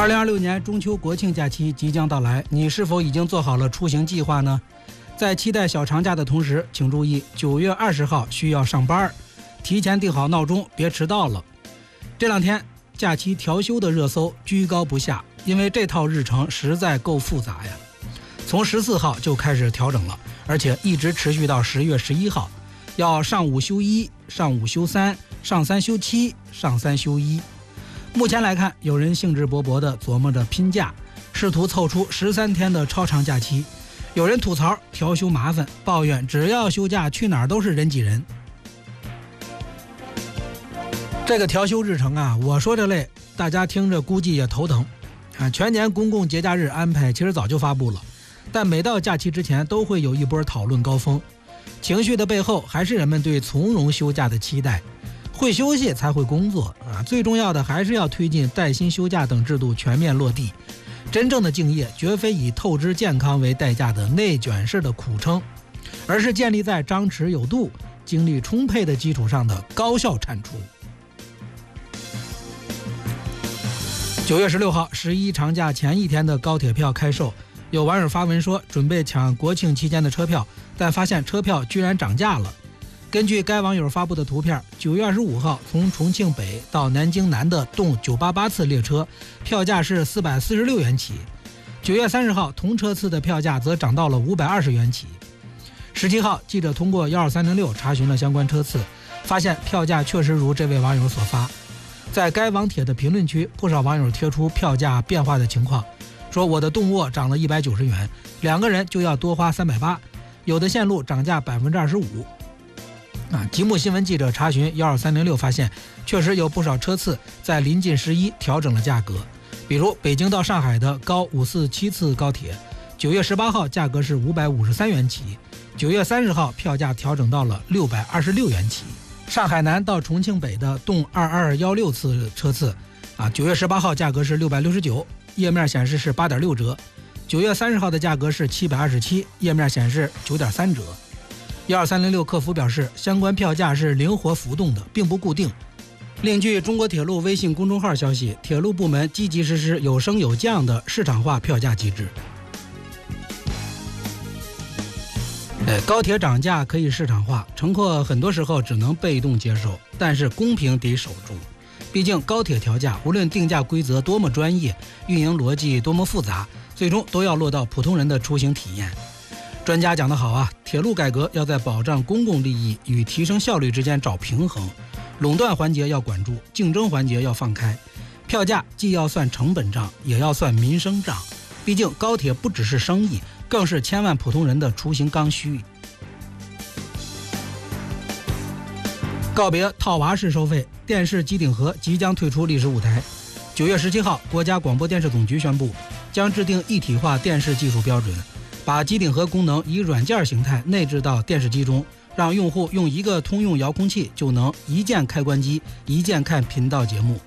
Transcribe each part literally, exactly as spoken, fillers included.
二零二六年中秋国庆假期即将到来，你是否已经做好了出行计划呢？在期待小长假的同时，请注意九月二十号需要上班，提前定好闹钟，别迟到了。这两天假期调休的热搜居高不下，因为这套日程实在够复杂呀。从十四号就开始调整了，而且一直持续到十月十一号，要上五休一，上五休三，上三休七，上三休一。目前来看，有人兴致勃勃地琢磨着拼假，试图凑出十三天的超长假期；有人吐槽调休麻烦，抱怨只要休假去哪儿都是人挤人。这个调休日程啊，我说着累，大家听着估计也头疼啊。全年公共节假日安排其实早就发布了，但每到假期之前都会有一波讨论高峰，情绪的背后还是人们对从容休假的期待。会休息才会工作啊！最重要的还是要推进带薪休假等制度全面落地。真正的敬业，绝非以透支健康为代价的内卷式的苦撑，而是建立在张弛有度、精力充沛的基础上的高效产出。九月十六号，十一长假前一天的高铁票开售，有网友发文说准备抢国庆期间的车票，但发现车票居然涨价了。根据该网友发布的图片，九月二十五号从重庆北到南京南的动九八八次列车票价是四百四十六元起，九月三十号同车次的票价则涨到了五百二十元起。十七号，记者通过一二三零六查询了相关车次，发现票价确实如这位网友所发。在该网帖的评论区，不少网友贴出票价变化的情况，说我的动卧涨了一百九十元，两个人就要多花三百八，有的线路涨价百分之二十五。啊，吉木新闻记者查询一二三零六发现，确实有不少车次在临近十一调整了价格。比如北京到上海的高五四七次高铁，九月十八号价格是五百五十三元起，九月三十号票价调整到了六百二十六元起。上海南到重庆北的动二二一六次车次，啊，九月十八号价格是六百六十九，页面显示是八点六折；九月三十号的价格是七百二十七，页面显示九点三折。一二三零六客服表示，相关票价是灵活浮动的，并不固定。另据中国铁路微信公众号消息，铁路部门积极实施有升有降的市场化票价机制。呃，高铁涨价可以市场化，乘客很多时候只能被动接受，但是公平得守住。毕竟高铁调价，无论定价规则多么专业，运营逻辑多么复杂，最终都要落到普通人的出行体验。专家讲得好啊，铁路改革要在保障公共利益与提升效率之间找平衡，垄断环节要管住，竞争环节要放开，票价既要算成本账，也要算民生账。毕竟高铁不只是生意，更是千万普通人的出行刚需。告别套娃式收费，电视机顶盒即将退出历史舞台。九月十七号，国家广播电视总局宣布，将制定一体化电视技术标准，把机顶盒功能以软件形态内置到电视机中，让用户用一个通用遥控器就能一键开关机，一键看频道节目。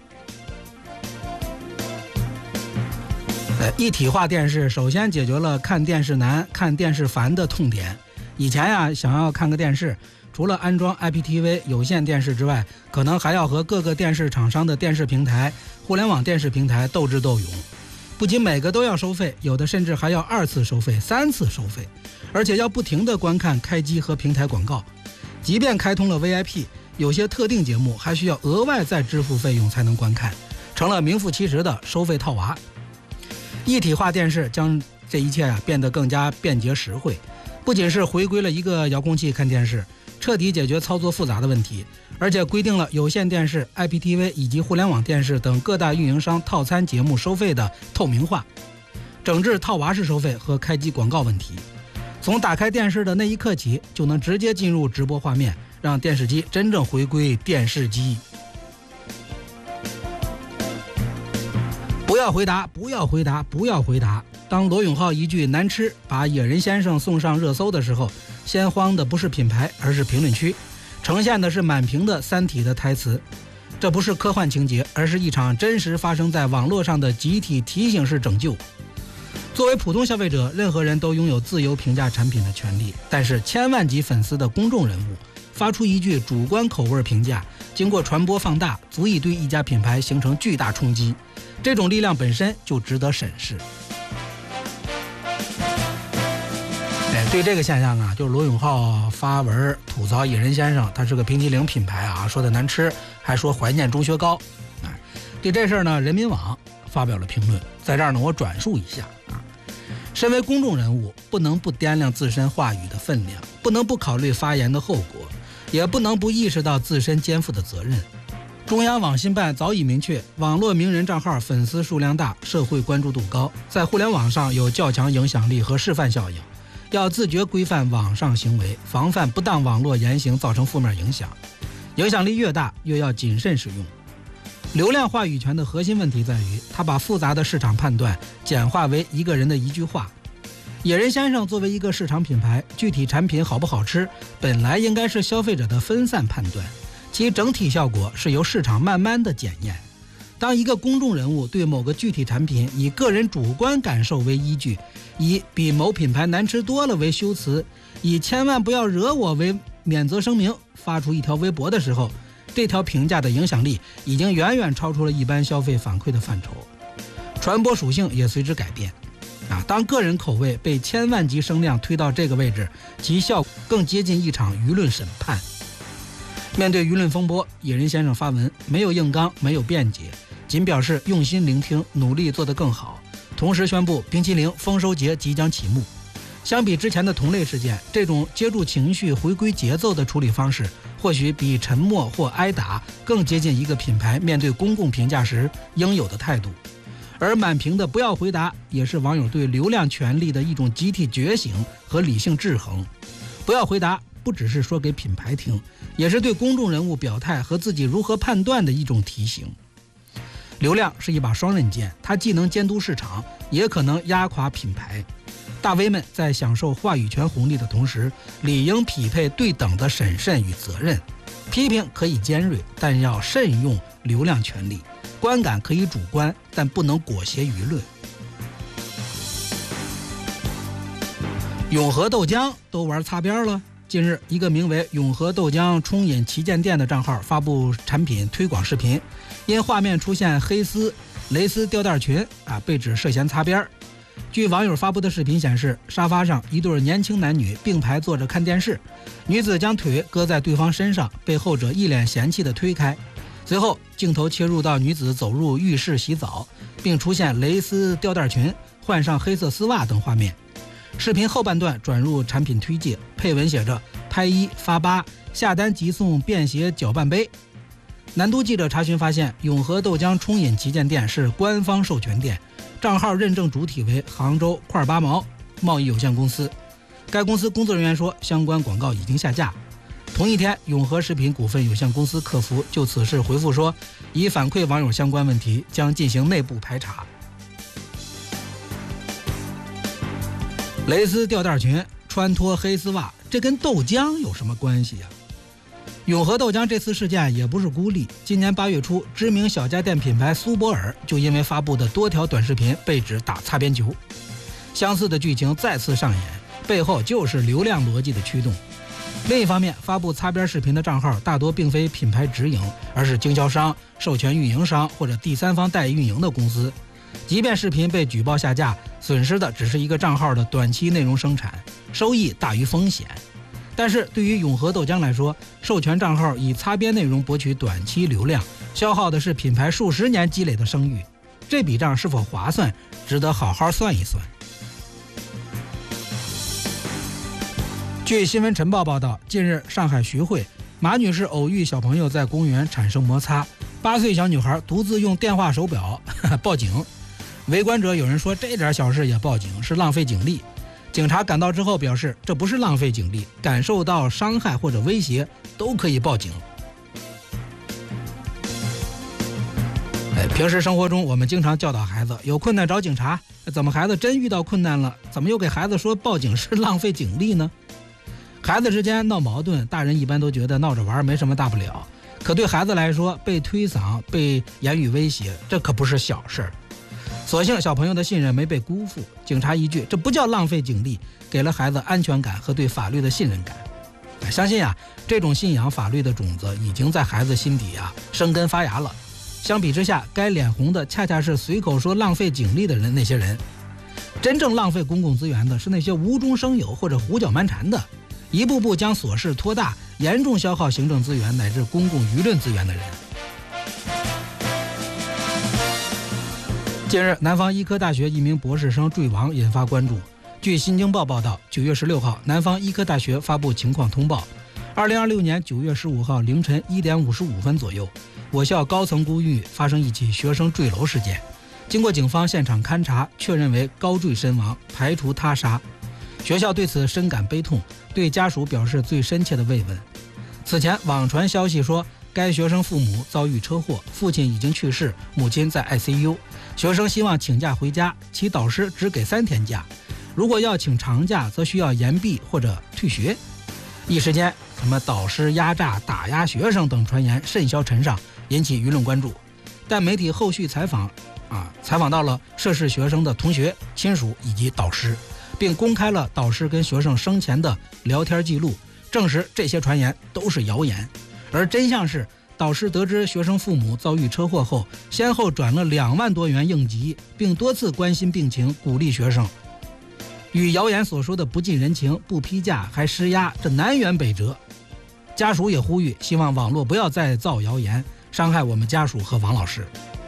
呃，一体化电视首先解决了看电视难、看电视烦的痛点。以前呀，想要看个电视，除了安装 I P T V 有线电视之外，可能还要和各个电视厂商的电视平台、互联网电视平台斗智斗勇。不仅每个都要收费，有的甚至还要二次收费、三次收费，而且要不停地观看开机和平台广告。即便开通了 V I P， 有些特定节目还需要额外再支付费用才能观看，成了名副其实的收费套娃。一体化电视将这一切啊变得更加便捷实惠，不仅是回归了一个遥控器看电视，彻底解决操作复杂的问题，而且规定了有线电视、I P T V 以及互联网电视等各大运营商套餐节目收费的透明化，整治套娃式收费和开机广告问题。从打开电视的那一刻起，就能直接进入直播画面，让电视机真正回归电视机。不要回答，不要回答，不要回答。当罗永浩一句难吃把野人先生送上热搜的时候，先慌的不是品牌，而是评论区，呈现的是满屏的三体的台词。这不是科幻情节，而是一场真实发生在网络上的集体提醒式拯救。作为普通消费者，任何人都拥有自由评价产品的权利，但是千万级粉丝的公众人物发出一句主观口味评价，经过传播放大，足以对一家品牌形成巨大冲击。这种力量本身就值得审视。对这个现象啊，就是罗永浩发文吐槽野人先生，他是个冰淇淋品牌啊，说的难吃，还说怀念钟薛高。哎，对这事儿呢，人民网发表了评论，在这儿呢，我转述一下啊。身为公众人物，不能不掂量自身话语的分量，不能不考虑发言的后果，也不能不意识到自身肩负的责任。中央网信办早已明确，网络名人账号粉丝数量大，社会关注度高，在互联网上有较强影响力和示范效应。要自觉规范网上行为，防范不当网络言行造成负面影响。影响力越大，越要谨慎使用。流量话语权的核心问题在于，它把复杂的市场判断简化为一个人的一句话。野人先生作为一个市场品牌，具体产品好不好吃，本来应该是消费者的分散判断，其整体效果是由市场慢慢的检验。当一个公众人物对某个具体产品以个人主观感受为依据，以比某品牌难吃多了为修辞，以千万不要惹我为免责声明发出一条微博的时候，这条评价的影响力已经远远超出了一般消费反馈的范畴，传播属性也随之改变。啊，当个人口味被千万级声量推到这个位置，其效果更接近一场舆论审判。面对舆论风波，野人先生发文没有硬刚，没有辩解，仅表示用心聆听，努力做得更好，同时宣布冰淇淋丰收节即将启幕。相比之前的同类事件，这种接住情绪、回归节奏的处理方式，或许比沉默或挨打更接近一个品牌面对公共评价时应有的态度。而满屏的不要回答，也是网友对流量权力的一种集体觉醒和理性制衡。不要回答不只是说给品牌听，也是对公众人物表态和自己如何判断的一种提醒。流量是一把双刃剑，它既能监督市场，也可能压垮品牌。大 V 们在享受话语权红利的同时，理应匹配对等的审慎与责任。批评可以尖锐，但要慎用流量权力；观感可以主观，但不能裹挟舆论。永和豆浆都玩擦边了。近日，一个名为永和豆浆冲饮旗舰店的账号发布产品推广视频，因画面出现黑丝、蕾丝吊带裙啊，被指涉嫌擦边。据网友发布的视频显示，沙发上一对年轻男女并排坐着看电视，女子将腿搁在对方身上，被后者一脸嫌弃地推开。随后镜头切入到女子走入浴室洗澡，并出现蕾丝吊带裙、换上黑色丝袜等画面。视频后半段转入产品推介，配文写着拍一发八，下单即送便携搅拌杯。南都记者查询发现，永和豆浆冲饮旗舰店是官方授权店，账号认证主体为杭州块八毛贸易有限公司。该公司工作人员说，相关广告已经下架。同一天，永和食品股份有限公司客服就此事回复说，已反馈网友相关问题，将进行内部排查。蕾丝吊带裙、穿脱黑丝袜，这跟豆浆有什么关系呀、啊？永和豆浆这次事件也不是孤立。今年八月初，知名小家电品牌苏泊尔就因为发布的多条短视频被指打擦边球。相似的剧情再次上演，背后就是流量逻辑的驱动。另一方面，发布擦边视频的账号大多并非品牌直营，而是经销商、授权运营商或者第三方代运营的公司。即便视频被举报下架，损失的只是一个账号的短期内容生产，收益大于风险。但是对于永和豆浆来说，授权账号以擦边内容博取短期流量，消耗的是品牌数十年积累的声誉，这笔账是否划算，值得好好算一算。据新闻晨报报道，近日上海徐汇马女士偶遇小朋友在公园产生摩擦，八岁小女孩独自用电话手表呵呵报警。围观者有人说，这点小事也报警是浪费警力。警察赶到之后表示，这不是浪费警力，感受到伤害或者威胁都可以报警。哎，平时生活中我们经常教导孩子，有困难找警察，怎么孩子真遇到困难了，怎么又给孩子说报警是浪费警力呢？孩子之间闹矛盾，大人一般都觉得闹着玩没什么大不了，可对孩子来说，被推搡、被言语威胁，这可不是小事儿。所幸小朋友的信任没被辜负，警察一句这不叫浪费警力，给了孩子安全感和对法律的信任感。 相信啊，这种信仰法律的种子已经在孩子心底啊生根发芽了。相比之下，该脸红的恰恰是随口说浪费警力的人那些人。真正浪费公共资源的是那些无中生有或者胡搅蛮缠的，一步步将琐事拖大，严重消耗行政资源乃至公共舆论资源的人。近日，南方医科大学一名博士生坠亡引发关注。据新京报报道，九月十六号，南方医科大学发布情况通报：二零二六年九月十五号凌晨一点五十五分左右，我校高层公寓发生一起学生坠楼事件。经过警方现场勘查，确认为高坠身亡，排除他杀。学校对此深感悲痛，对家属表示最深切的慰问。此前网传消息说，该学生父母遭遇车祸，父亲已经去世，母亲在 I C U， 学生希望请假回家，其导师只给三天假。如果要请长假，则需要延毕或者退学。一时间，什么导师压榨、打压学生等传言甚嚣尘上，引起舆论关注。但媒体后续采访，啊，采访到了涉事学生的同学、亲属以及导师，并公开了导师跟学生生前的聊天记录，证实这些传言都是谣言。而真相是，导师得知学生父母遭遇车祸后，先后转了两万多元应急，并多次关心病情，鼓励学生。与谣言所说的不近人情、不批假还施压，这南辕北辙。家属也呼吁，希望网络不要再造谣言，伤害我们家属和王老师。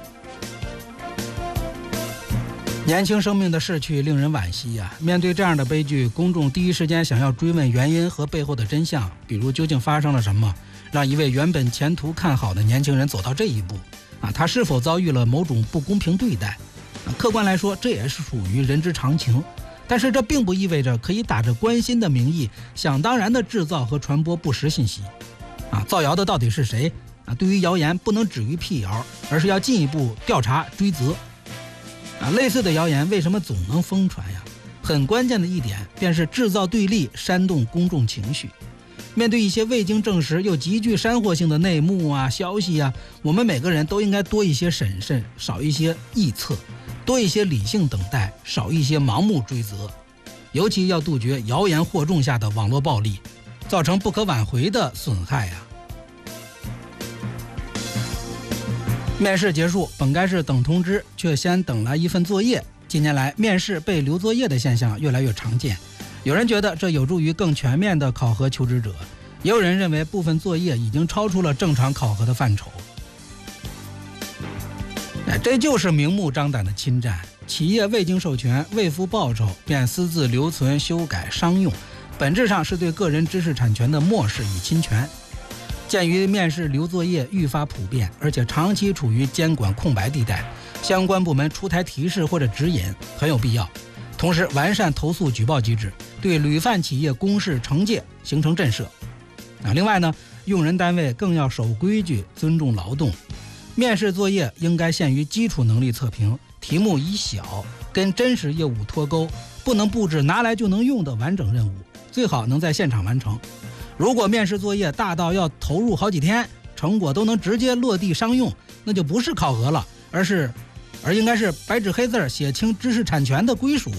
年轻生命的逝去令人惋惜呀、啊！面对这样的悲剧，公众第一时间想要追问原因和背后的真相，比如究竟发生了什么，让一位原本前途看好的年轻人走到这一步啊？他是否遭遇了某种不公平对待？啊，客观来说，这也是属于人之常情。但是这并不意味着可以打着关心的名义，想当然的制造和传播不实信息。啊，造谣的到底是谁？啊，对于谣言不能止于辟谣，而是要进一步调查追责。啊，类似的谣言为什么总能疯传呀？很关键的一点便是制造对立，煽动公众情绪。面对一些未经证实又极具煽惑性的内幕啊、消息啊，我们每个人都应该多一些审慎，少一些臆测。多一些理性等待，少一些盲目追责，尤其要杜绝谣言惑众下的网络暴力，造成不可挽回的损害呀、啊。面试结束，本该是等通知，却先等了一份作业。近年来，面试被留作业的现象越来越常见，有人觉得这有助于更全面地考核求职者，也有人认为部分作业已经超出了正常考核的范畴。这就是明目张胆的侵占，企业未经授权、未付报酬便私自留存、修改、商用，本质上是对个人知识产权的漠视与侵权。鉴于面试留作业愈发普遍，而且长期处于监管空白地带，相关部门出台提示或者指引很有必要。同时，完善投诉举报机制，对屡犯企业公示惩戒形成震慑。啊，另外呢，用人单位更要守规矩，尊重劳动。面试作业应该限于基础能力测评，题目宜小，跟真实业务脱钩，不能布置拿来就能用的完整任务，最好能在现场完成。如果面试作业大到要投入好几天，成果都能直接落地商用，那就不是考核了，而是而应该是白纸黑字写清知识产权的归属。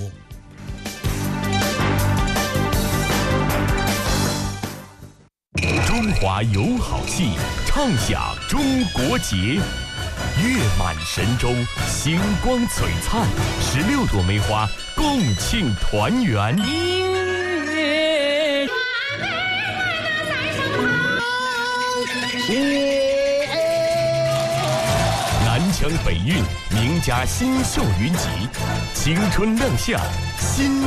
中华有好戏，唱响中国节。月满神州，星光璀璨，十六朵梅花共庆团圆。 明月南腔北韵，名家新秀云集，青春亮相，新